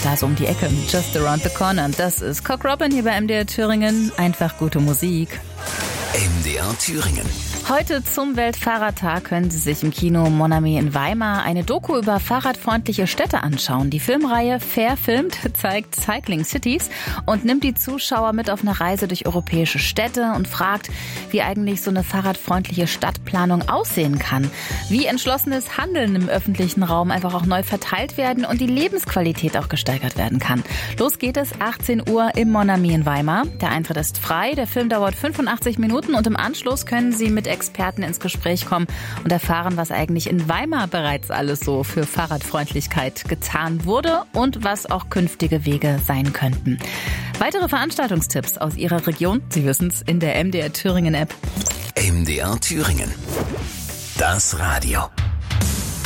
klar, so um die Ecke. Just around the corner. Das ist Cock Robin hier bei MDR Thüringen. Einfach gute Musik. MDR Thüringen. Heute zum Weltfahrradtag können Sie sich im Kino Mon Ami in Weimar eine Doku über fahrradfreundliche Städte anschauen. Die Filmreihe Fair Filmed zeigt Cycling Cities und nimmt die Zuschauer mit auf eine Reise durch europäische Städte und fragt, wie eigentlich so eine fahrradfreundliche Stadtplanung aussehen kann. Wie entschlossenes Handeln im öffentlichen Raum einfach auch neu verteilt werden und die Lebensqualität auch gesteigert werden kann. Los geht es 18 Uhr im Mon Ami in Weimar. Der Eintritt ist frei, der Film dauert 85 Minuten und im Anschluss können Sie mit Experten ins Gespräch kommen und erfahren, was eigentlich in Weimar bereits alles so für Fahrradfreundlichkeit getan wurde und was auch künftige Wege sein könnten. Weitere Veranstaltungstipps aus Ihrer Region, Sie wissen es, in der MDR Thüringen App. MDR Thüringen. Das Radio.